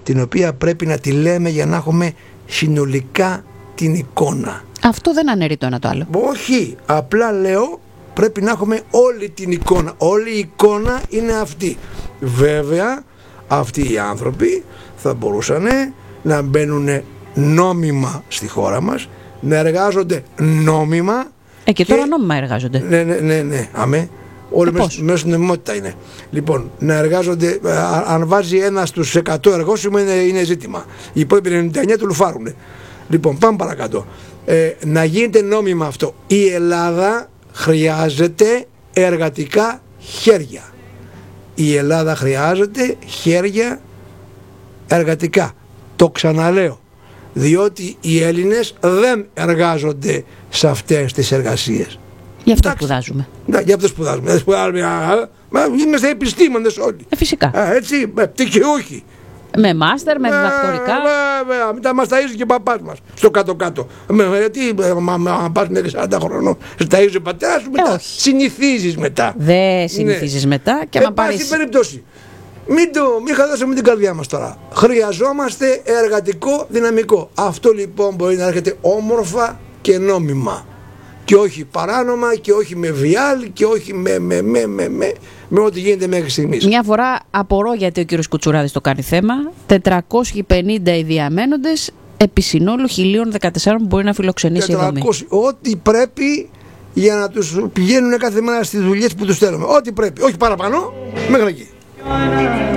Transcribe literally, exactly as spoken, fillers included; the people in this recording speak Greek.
την οποία πρέπει να τη λέμε για να έχουμε συνολικά την εικόνα. Αυτό δεν αναιρεί το ένα το άλλο. Όχι, απλά λέω πρέπει να έχουμε όλη την εικόνα. Όλη η εικόνα είναι αυτή. Βέβαια αυτοί οι άνθρωποι θα μπορούσαν να μπαίνουν νόμιμα στη χώρα μας, να εργάζονται νόμιμα. Ε, και τώρα και... νόμιμα εργάζονται. Ναι, ναι, ναι, ναι. Αμέ. Όλοι μέσα στην νομιμότητα είναι. Λοιπόν, να εργάζονται, α, αν βάζει ένα στους εκατό εργόσιμο είναι, είναι ζήτημα. Οι υπόλοιποι ενενήντα εννιά του λουφάρουνε. Λοιπόν, πάμε παρακάτω. Ε, να γίνεται νόμιμα αυτό. Η Ελλάδα χρειάζεται εργατικά χέρια. Η Ελλάδα χρειάζεται χέρια εργατικά. Το ξαναλέω. Διότι οι Έλληνες δεν εργάζονται σε αυτές τις εργασίες. Γι' αυτό σπουδάζουμε. Ναι, γι' αυτό σπουδάζουμε. σπουδάζουμε μα είμαστε επιστήμονες όλοι. Ε, φυσικά. Α, έτσι, με πτυχιούχοι. Με μάστερ, με διδακτορικά. Βέβαια, μετά μας ταΐζει και ο παπάς μας. Στο κάτω-κάτω. Γιατί, αν πας μέχρι σαράντα χρονών, σε ταΐζει ο πατέρας σου μετά. Ε, συνηθίζεις μετά. Δεν συνηθίζεις ναι. μετά. Και εν πάση περίπτωση. Μην, το, μην χαλάσουμε την καρδιά μας τώρα. Χρειαζόμαστε εργατικό δυναμικό. Αυτό λοιπόν μπορεί να έρχεται όμορφα και νόμιμα. Και όχι παράνομα και όχι με βιάλ και όχι με, με, με, με, με, με ό,τι γίνεται μέχρι στιγμής. Μια φορά απορώ γιατί ο κύριος Κουτσουράδης το κάνει θέμα. τετρακόσιοι πενήντα οι διαμένοντες επί συνόλου χίλια δεκατέσσερα που μπορεί να φιλοξενήσει η δομή. Ό,τι πρέπει για να τους πηγαίνουν κάθε μέρα στις δουλειές που τους στέλνουμε. Ό,τι πρέπει. Όχι παραπάνω, μέχρι εκεί.